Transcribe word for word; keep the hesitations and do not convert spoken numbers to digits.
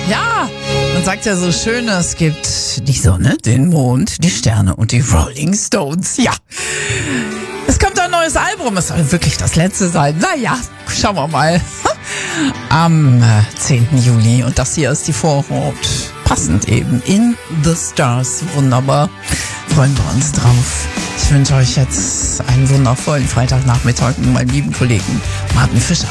Ja, man sagt ja so schön, es gibt die Sonne, den Mond, die Sterne und die Rolling Stones. Ja, es kommt ein neues Album. Es soll wirklich das letzte sein. Naja, schauen wir mal. Am zehnten Juli. Und das hier ist die Vorhaut. Passend eben. In the Stars. Wunderbar. Freuen wir uns drauf. Ich wünsche euch jetzt einen wundervollen Freitagnachmittag mit meinem lieben Kollegen Martin Fischer.